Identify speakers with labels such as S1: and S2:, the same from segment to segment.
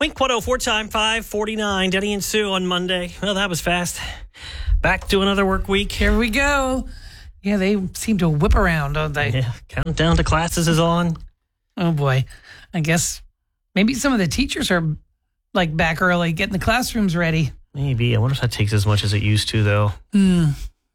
S1: Wink 104 time, 5:49. Denny and Sue on Monday. Well, that was fast. Back to another work week.
S2: Here we go. Yeah, they seem to whip around, don't they?
S1: Yeah, countdown to classes is on.
S2: Oh, boy. I guess maybe some of the teachers are like back early, getting the classrooms ready.
S1: Maybe. I wonder if that takes as much as it used to, though.
S2: I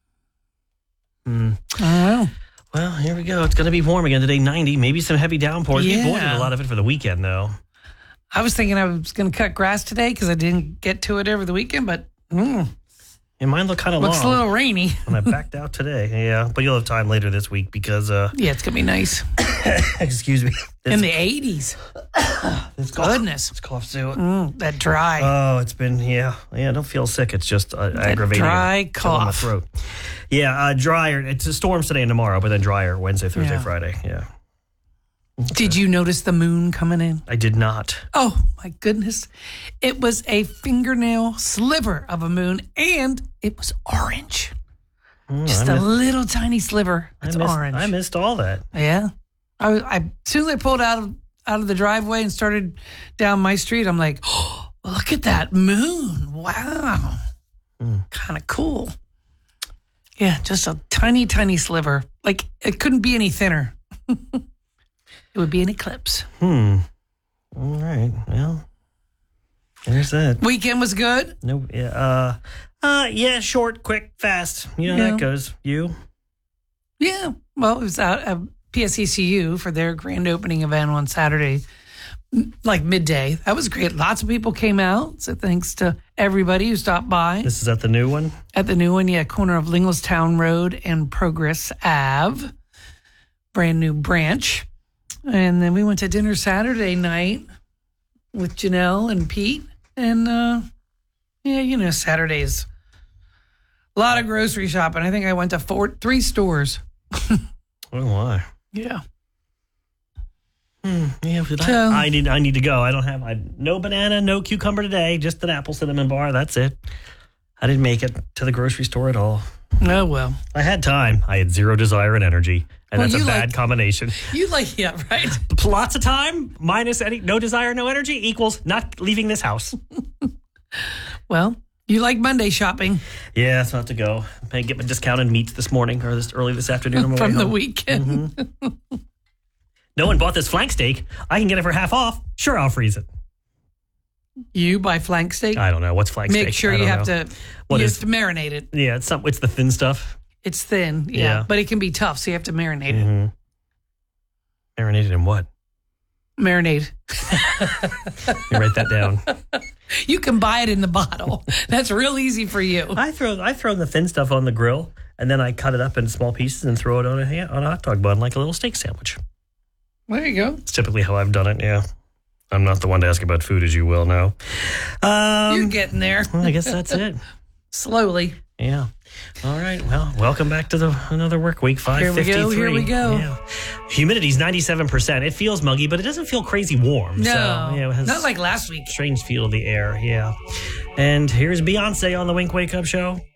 S2: don't know.
S1: Well, here we go. It's going to be warm again today, 90. Maybe some heavy downpours. We
S2: Yeah.
S1: avoided a lot of it for the weekend, though.
S2: I was thinking I was going to cut grass today because I didn't get to it over the weekend, but
S1: And mine look kind of long.
S2: looks a little rainy.
S1: And I backed out today. Yeah, but you'll have time later this week because,
S2: Yeah, it's going to be nice.
S1: excuse me.
S2: In the 80s. Goodness.
S1: It's cough, Sue.
S2: That dry.
S1: Oh, it's been, yeah, don't feel sick. It's just aggravating.
S2: dry
S1: Still in the
S2: cough.
S1: throat. Yeah, drier. It's a storm today and tomorrow, but then drier Wednesday, Thursday,
S2: Yeah.
S1: Friday. Yeah.
S2: Did you notice the moon coming in?
S1: I did not.
S2: Oh, my goodness. It was a fingernail sliver of a moon, and it was orange. Just a little tiny sliver. It's orange.
S1: I missed all that.
S2: Yeah. As soon as I pulled out of the driveway and started down my street, I'm like, oh, look at that moon. Wow. Kind of cool. Yeah, just a tiny, tiny sliver. Like, it couldn't be any thinner. It would be an eclipse.
S1: All right. Well, there's that.
S2: Weekend was good.
S1: No, yeah, short, quick, fast. You know how that goes. You?
S2: Yeah. Well, it was out at PSECU for their grand opening event on Saturday, like midday. That was great. Lots of people came out. So thanks to everybody who stopped by.
S1: This is at the new one?
S2: At the new one, yeah, corner of Linglestown Road and Progress Ave. Brand new branch. And then we went to dinner Saturday night with Janelle and Pete. And, Saturdays. A lot of grocery shopping. I think I went to 3 stores.
S1: Oh, why?
S2: Yeah.
S1: Yeah, I need to go. I don't have no banana, no cucumber today, just an apple cinnamon bar. That's it. I didn't make it to the grocery store at all.
S2: Oh, well.
S1: I had time. I had zero desire and energy, and
S2: Well,
S1: that's a
S2: you
S1: bad
S2: like-
S1: combination.
S2: Yeah, right.
S1: Lots of time minus no desire, no energy equals not leaving this house.
S2: Well, you like Monday shopping
S1: Yeah, it's not to go. I get my discounted meats this morning or early this afternoon on my way
S2: from the
S1: home.
S2: weekend.
S1: No one bought this flank steak. I can get it for half off. Sure, I'll freeze it.
S2: You buy flank steak?
S1: I don't know. What's flank steak?
S2: Make sure
S1: I
S2: you
S1: don't
S2: have
S1: know.
S2: to
S1: What
S2: you
S1: is-
S2: have to marinate it.
S1: Yeah, it's the thin stuff.
S2: It's thin,
S1: Yeah.
S2: but it can be tough, so you have to marinate it.
S1: Marinated in what?
S2: Marinate.
S1: You write that down.
S2: You can buy it in the bottle. That's real easy for you.
S1: I throw the thin stuff on the grill, and then I cut it up in small pieces and throw it on a hot dog bun like a little steak sandwich.
S2: There you go.
S1: It's typically how I've done it. Yeah, I'm not the one to ask about food, as you will know.
S2: You're getting there.
S1: Well, I guess that's it.
S2: Slowly.
S1: Yeah. All right. Well, welcome back to another work week. 5:53.
S2: Here we go.
S1: Yeah. Humidity's 97%. It feels muggy, but it doesn't feel crazy warm.
S2: No,
S1: So, it has
S2: not like last week.
S1: strange feel of the air. Yeah. And here's Beyonce on the Wink Wake Up Show.